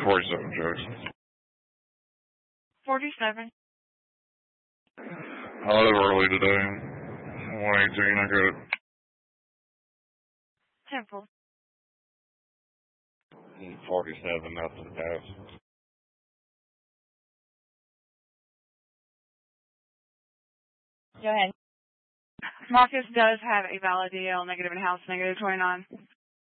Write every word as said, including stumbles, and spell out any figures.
forty-seven, Jackson. forty-seven. I live early today. one eighteen, I got it. Temple. forty-seven, nothing passed. Go ahead. Marcus does have a valid D L, negative in house, negative twenty-nine.